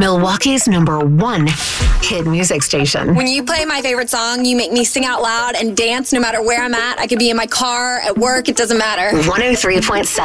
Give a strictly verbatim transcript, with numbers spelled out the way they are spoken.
Milwaukee's number one hit music station. When you play my favorite song, you make me sing out loud and dance no matter where I'm at. I could be in my car, at work, it doesn't matter. one oh three point seven